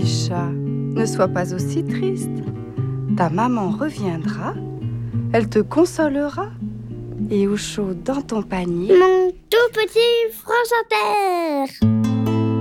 petit chat, ne sois pas aussi triste. Ta maman reviendra, elle te consolera. Et au chaud dans ton panier, mon tout petit France Inter.